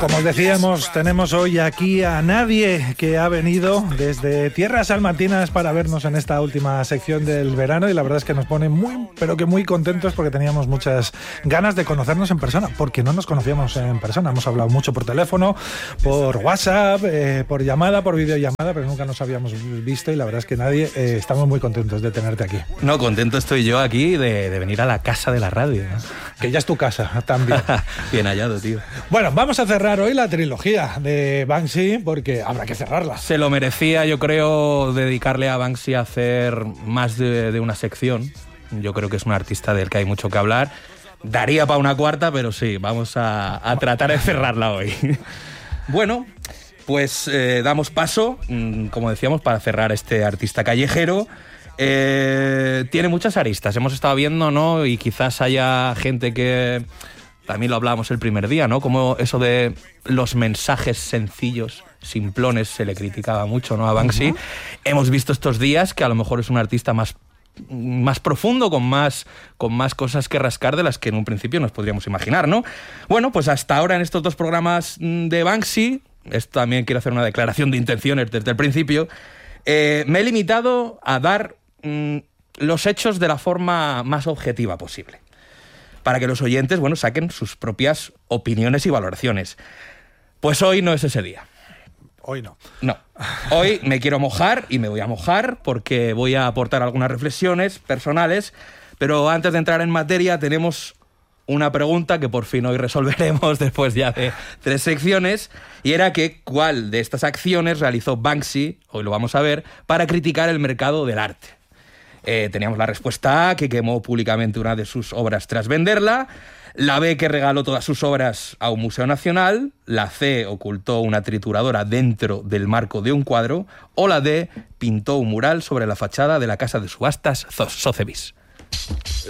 Como os decíamos, tenemos hoy aquí a nadie que ha venido desde tierras salmantinas para vernos en esta última sección del verano, y la verdad es que nos pone muy, pero que muy contentos porque teníamos muchas ganas de conocernos en persona, porque no nos conocíamos en persona. Hemos hablado mucho por teléfono, por WhatsApp, por llamada, por videollamada, pero nunca nos habíamos visto, y la verdad es que nadie, estamos muy contentos de tenerte aquí. No, contento estoy yo aquí de venir a la casa de la radio, ¿no? Que ya es tu casa también. Bien hallado, tío. Bueno, vamos a cerrar hoy la trilogía de Banksy, porque habrá que cerrarla. Se lo merecía, yo creo, dedicarle a Banksy a hacer más de una sección. Yo creo que es un artista del que hay mucho que hablar. Daría para una cuarta, pero sí, vamos a tratar de cerrarla hoy. Bueno, pues damos paso, como decíamos, para cerrar este artista callejero. Tiene muchas aristas, hemos estado viendo, ¿no? Y quizás haya gente que... También lo hablábamos el primer día, ¿no? Como eso de los mensajes sencillos, simplones, se le criticaba mucho, ¿no? A Banksy. Uh-huh. Hemos visto estos días que a lo mejor es un artista más profundo, con más cosas que rascar de las que en un principio nos podríamos imaginar, ¿no? Bueno, pues hasta ahora en estos dos programas de Banksy, esto también quiero hacer una declaración de intenciones desde el principio, me he limitado a dar los hechos de la forma más objetiva posible, para que los oyentes, bueno, saquen sus propias opiniones y valoraciones. Pues hoy no es ese día. Hoy no. No. Hoy me quiero mojar y me voy a mojar porque voy a aportar algunas reflexiones personales, pero antes de entrar en materia tenemos una pregunta que por fin hoy resolveremos después ya de 3 secciones, y era que ¿cuál de estas acciones realizó Banksy, hoy lo vamos a ver, para criticar el mercado del arte? Teníamos la respuesta A, que quemó públicamente una de sus obras tras venderla; la B, que regaló todas sus obras a un museo nacional; la C, ocultó una trituradora dentro del marco de un cuadro; o la D, pintó un mural sobre la fachada de la casa de subastas Sotheby's.